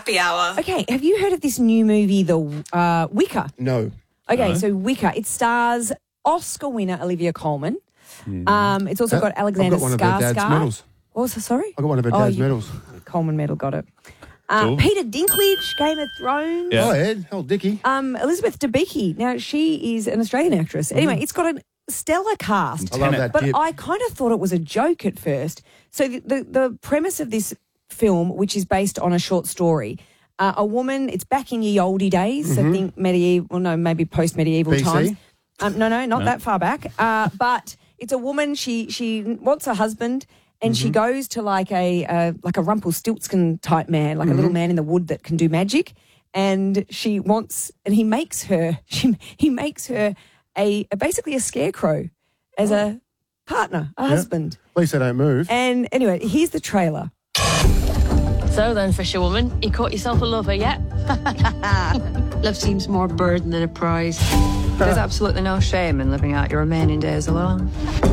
Happy Hour. Okay, have you heard of this new movie, The Wicker? No. Okay, so Wicker. It stars Oscar winner Olivia Colman. It's also got Alexander I've got one of her dad's Skarsgård. medals. What was that, sorry? I got one of her dad's medals. Coleman medal, got it. Cool. Peter Dinklage, Game of Thrones. Yeah. Oh, Ed. Oh, Dickie. Elizabeth Debicki. Now, she is an Australian actress. Anyway, it's got a stellar cast. I love that But dip. I kind of thought it was a joke at first. So the premise of this film, which is based on a short story, a woman, it's back in ye olde days, I think maybe post-medieval BC? times. No, not that far back. But it's a woman, she wants a husband, and she goes to like a Rumpelstiltskin type man, like a little man in the wood that can do magic. And he makes her basically a scarecrow as a partner, a husband. At least they don't move. And anyway, here's the trailer. So then, fisherwoman, you caught yourself a lover yet? Love seems more a burden than a prize. There's absolutely no shame in living out your remaining days alone.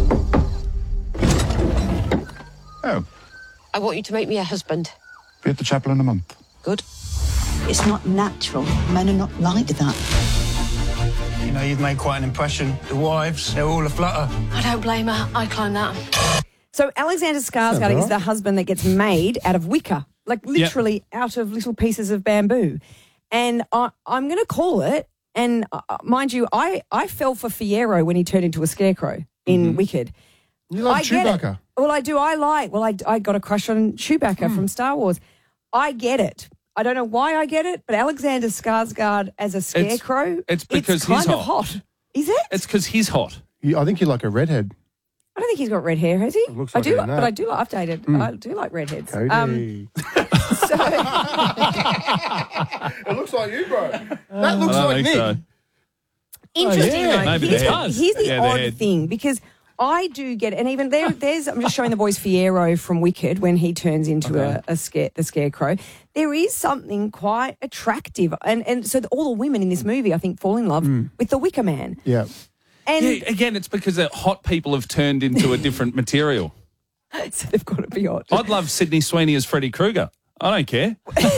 Oh, I want you to make me a husband. be at the chapel in a month. Good. It's not natural. Men are not like that. You know, you've made quite an impression. The wives, they're all aflutter. I don't blame her. I'd climb that. So Alexander Skarsgård is the husband that gets made out of wicker, like literally out of little pieces of bamboo. And I'm going to call it, and mind you, I fell for Fiyero when he turned into a scarecrow in Wicked. You love Chewbacca. Well, I do. I got a crush on Chewbacca from Star Wars. I get it. I don't know why I get it, but Alexander Skarsgård as a scarecrow, it's because kind he's of hot. hot. Is it? It's because he's hot. I think you're like a redhead. I don't think he's got red hair, has he? looks I like do, it in that. but I do like. I've dated. I do like redheads. Cody. So It looks like you, bro. That looks I don't like think Nick. so. interesting. yeah. Though. Maybe Here's the the, head. here's the Yeah, the odd head. thing, because I do get it, and even there's. I'm just showing the boys Fiyero from Wicked when he turns into the scarecrow. There is something quite attractive, and so all the women in this movie, I think, fall in love with the Wicker Man. Yeah. And Yeah, again, it's because hot people have turned into a different material. so they've got to be hot. I'd love Sydney Sweeney as Freddy Krueger. I don't care.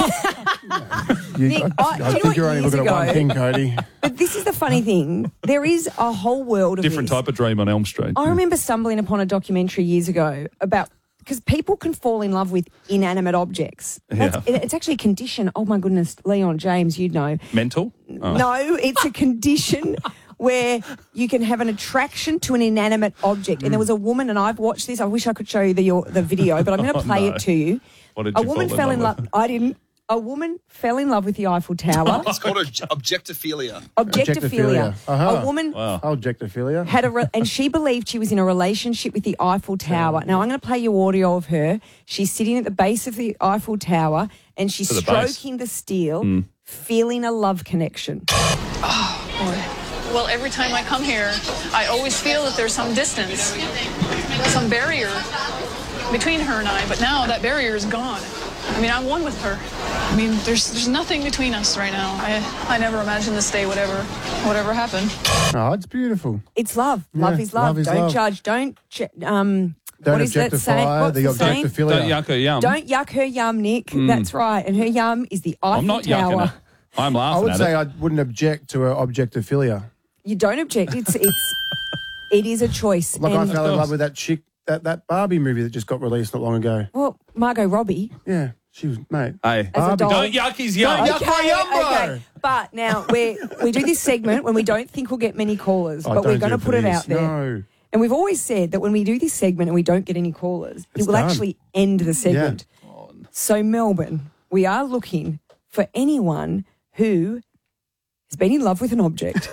Nick, I do you know think what you're only years looking at one ago- thing, Cody. But this is the funny thing. There is a whole world of Different this. type of dream on Elm Street. I remember stumbling upon a documentary years ago about, because people can fall in love with inanimate objects. It's actually a condition. Oh my goodness, Leon, James, you'd know. Mental? Oh. No, it's a condition where you can have an attraction to an inanimate object. And there was a woman, and I've watched this. I wish I could show you the video, but I'm going to play no. it to you. What did A you woman fall fell in in love love. with? I didn't. A woman fell in love with the Eiffel Tower. It's called objectophilia. Objectophilia. Uh-huh. A woman Objectophilia. had and she believed she was in a relationship with the Eiffel Tower. Now I'm going to play you audio of her. She's sitting at the base of the Eiffel Tower and she's To the base. stroking the steel, feeling a love connection. Well, every time I come here, I always feel that there's some distance, some barrier between her and I, but now that barrier is gone. I mean, I'm one with her. I mean, there's nothing between us right now. I never imagined this day would ever happen. Oh, it's beautiful. It's love. Yeah, Love is love. love is Don't love. judge. Don't Don't what is that saying? objectify What's the the saying? objectophilia. Don't yuck her yum. Don't yuck her yum, Nick. That's right. And her yum is the Eiffel I'm not Tower. yucking her. I'm I laughing would at say it. I wouldn't object to her objectophilia. You don't object. It is a choice. Like I And- fell in love with that chick, that Barbie movie that just got released not long ago. well, Margot Robbie. Yeah, she was, mate. Hey, As a doll. don't yuck his yum. Yuck my yum, bro. But now we do this segment when we don't think we'll get many callers, Oh, but we're don't going to do put it this. out there. No. And we've always said that when we do this segment and we don't get any callers, It's it will done. actually end the segment. So Melbourne, we are looking for anyone who has been in love with an object.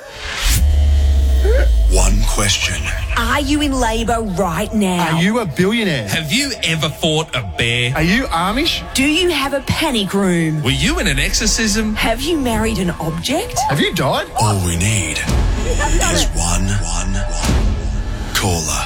One question. Are you in labour right now? Are you a billionaire? Have you ever fought a bear? Are you Amish? Do you have a panic room? Were you in an exorcism? Have you married an object? Have you died? All we need is one caller.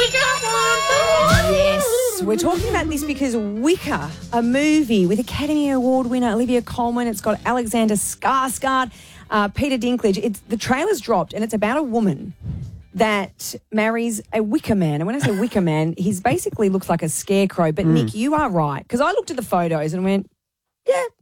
Yes, we're talking about this because Wicker, a movie with Academy Award winner Olivia Colman, it's got Alexander Skarsgård, Peter Dinklage. The trailer's dropped and it's about a woman that marries a wicker man. And when I say wicker man, he's basically looks like a scarecrow. But Nick, you are right. Because I looked at the photos and went, yeah,